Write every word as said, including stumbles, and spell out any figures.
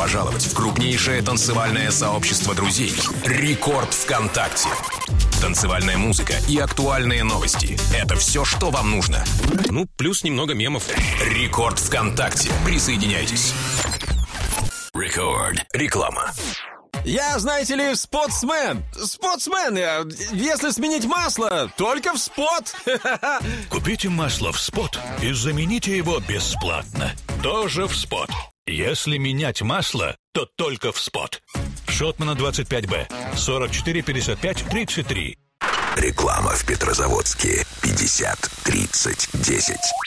пожаловать в крупнейшее танцевальное сообщество друзей «Рекорд ВКонтакте». Танцевальная музыка и актуальные новости – это все, что вам нужно. Ну, плюс немного мемов. «Рекорд ВКонтакте». Присоединяйтесь. Рекорд. Реклама. Я, знаете ли, спортсмен. Спортсмен. Если сменить масло, только в спот. Купите масло в спот и замените его бесплатно. Тоже в спот. Если менять масло, то только в спот. Шотмана двадцать пять бэ, сорок четыре пятьдесят пять тридцать три. Реклама в Петрозаводске. пятьдесят тридцать десять.